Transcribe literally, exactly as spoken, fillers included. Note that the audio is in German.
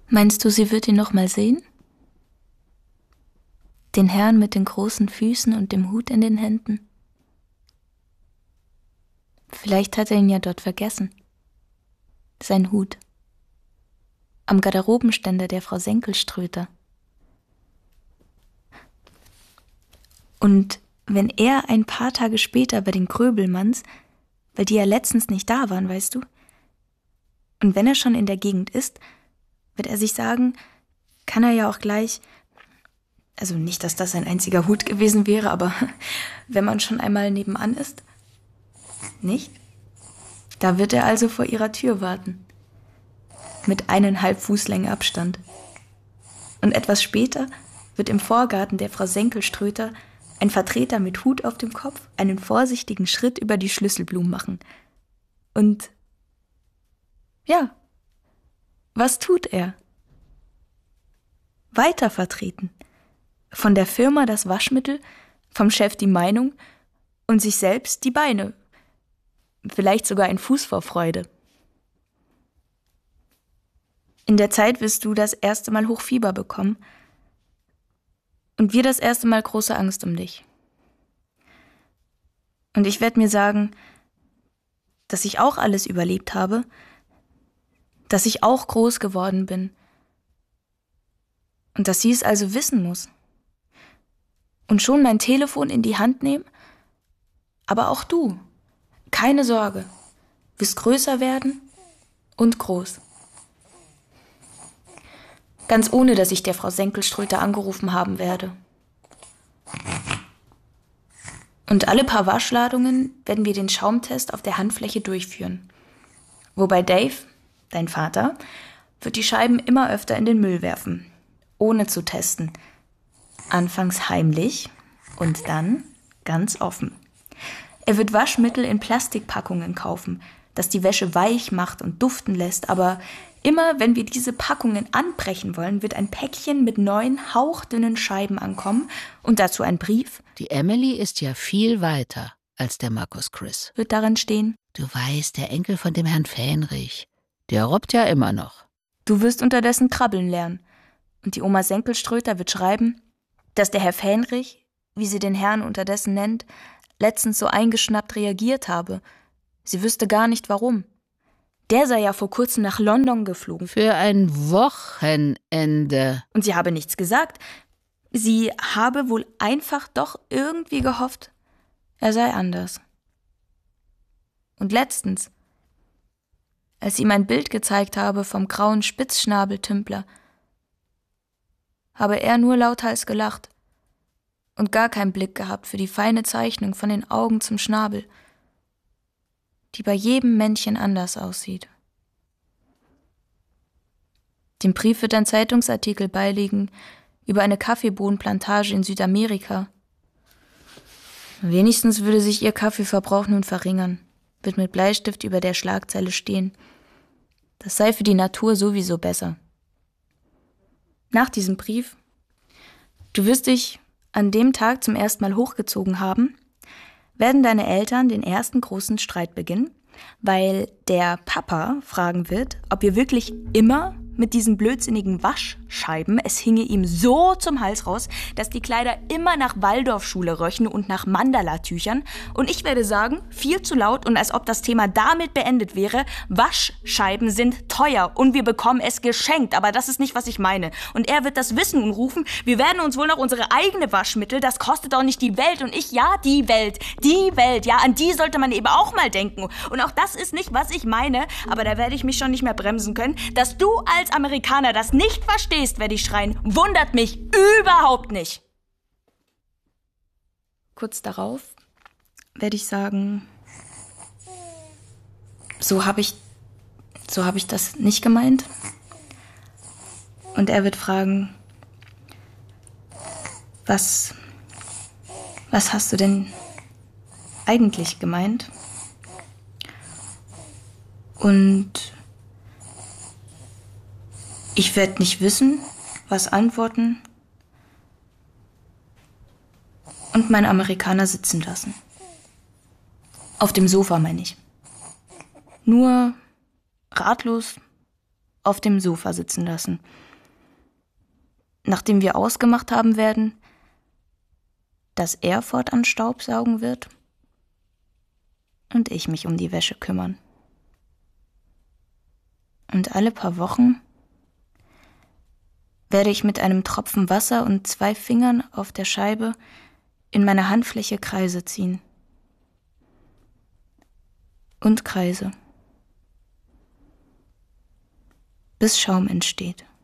Meinst du, sie wird ihn noch mal sehen? Den Herrn mit den großen Füßen und dem Hut in den Händen? Vielleicht hat er ihn ja dort vergessen. Sein Hut. Am Garderobenständer der Frau Senkelströter. Und wenn er ein paar Tage später bei den Gröbelmanns, weil die ja letztens nicht da waren, weißt du, und wenn er schon in der Gegend ist, wird er sich sagen, kann er ja auch gleich, also nicht, dass das sein einziger Hut gewesen wäre, aber wenn man schon einmal nebenan ist, nicht? Da wird er also vor ihrer Tür warten. Mit eineinhalb Fußlänge Abstand. Und etwas später wird im Vorgarten der Frau Senkelströter ein Vertreter mit Hut auf dem Kopf einen vorsichtigen Schritt über die Schlüsselblumen machen. Und ja, was tut er? Weiter vertreten. Von der Firma das Waschmittel, vom Chef die Meinung und sich selbst die Beine. Vielleicht sogar ein Fuß vor Freude. In der Zeit wirst du das erste Mal Hochfieber bekommen und wir das erste Mal große Angst um dich. Und ich werde mir sagen, dass ich auch alles überlebt habe, dass ich auch groß geworden bin und dass sie es also wissen muss. Und schon mein Telefon in die Hand nehmen, aber auch du, keine Sorge, wirst größer werden und groß. Ganz ohne, dass ich der Frau Senkelströter angerufen haben werde. Und alle paar Waschladungen werden wir den Schaumtest auf der Handfläche durchführen. Wobei Dave, dein Vater, wird die Scheiben immer öfter in den Müll werfen, ohne zu testen. Anfangs heimlich und dann ganz offen. Er wird Waschmittel in Plastikpackungen kaufen, das die Wäsche weich macht und duften lässt, aber immer wenn wir diese Packungen anbrechen wollen, wird ein Päckchen mit neun hauchdünnen Scheiben ankommen und dazu ein Brief. Die Emily ist ja viel weiter als der Markus Chris. Wird darin stehen: Du weißt, der Enkel von dem Herrn Fähnrich, der robbt ja immer noch. Du wirst unterdessen krabbeln lernen. Und die Oma Senkelströter wird schreiben, dass der Herr Fähnrich, wie sie den Herrn unterdessen nennt, letztens so eingeschnappt reagiert habe. Sie wüsste gar nicht warum. Der sei ja vor kurzem nach London geflogen. Für ein Wochenende. Und sie habe nichts gesagt. Sie habe wohl einfach doch irgendwie gehofft, er sei anders. Und letztens, als sie ihm ein Bild gezeigt habe vom grauen Spitzschnabeltümpler, habe er nur lauthals gelacht und gar keinen Blick gehabt für die feine Zeichnung von den Augen zum Schnabel, die bei jedem Männchen anders aussieht. Dem Brief wird ein Zeitungsartikel beiliegen über eine Kaffeebohnenplantage in Südamerika. Wenigstens würde sich ihr Kaffeeverbrauch nun verringern, wird mit Bleistift über der Schlagzeile stehen. Das sei für die Natur sowieso besser. Nach diesem Brief: Du wirst dich an dem Tag zum ersten Mal hochgezogen haben, werden deine Eltern den ersten großen Streit beginnen, weil der Papa fragen wird, ob ihr wirklich immer mit diesen blödsinnigen Waschscheiben, es hinge ihm so zum Hals raus, dass die Kleider immer nach Waldorfschule röchen und nach Mandala-Tüchern. Und ich werde sagen, viel zu laut und als ob das Thema damit beendet wäre, Waschscheiben sind teuer und wir bekommen es geschenkt, aber das ist nicht, was ich meine. Und er wird das wissen und rufen, wir werden uns wohl noch unsere eigene Waschmittel, das kostet doch nicht die Welt. Und ich, ja, die Welt, die Welt, ja, an die sollte man eben auch mal denken. Und auch das ist nicht, was ich meine, aber da werde ich mich schon nicht mehr bremsen können. Dass du als Amerikaner das nicht verstehst, werde ich schreien, wundert mich überhaupt nicht. Kurz darauf werde ich sagen, so habe ich, so habe ich das nicht gemeint. Und er wird fragen, was, was hast du denn eigentlich gemeint? Und ich werde nicht wissen, was antworten und meinen Amerikaner sitzen lassen. Auf dem Sofa, meine ich. Nur ratlos auf dem Sofa sitzen lassen. Nachdem wir ausgemacht haben werden, dass er fortan Staubsaugen wird und ich mich um die Wäsche kümmern. Und alle paar Wochen werde ich mit einem Tropfen Wasser und zwei Fingern auf der Scheibe in meiner Handfläche Kreise ziehen. Und Kreise. Bis Schaum entsteht.